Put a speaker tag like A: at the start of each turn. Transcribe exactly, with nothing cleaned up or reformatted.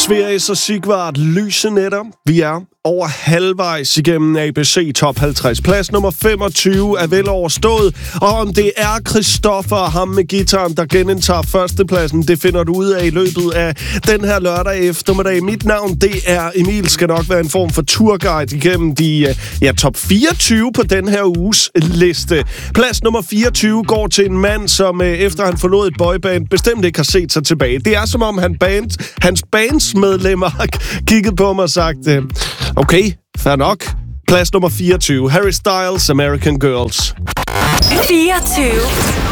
A: Sverige og Sigvard Lysenetter. Vi er over halvvejs igennem A B C Top halvtreds. Plads nummer femogtyve er vel overstået. Og om det er Christoffer, ham med gitaren, der genindtager førstepladsen, det finder du ud af i løbet af den her lørdag eftermiddag. Mit navn, det er Emil, skal nok være en form for turguide igennem de ja, top fireogtyve på den her uges liste. Plads nummer fireogtyve går til en mand, som efter han forlod et boyband, bestemt ikke har set sig tilbage. Det er som om han band, hans bandsmedlemmer har kigget på mig og sagt, okay, fair nok. Plads nummer fireogtyve. Harry Styles, American Girls.
B: fireogtyve.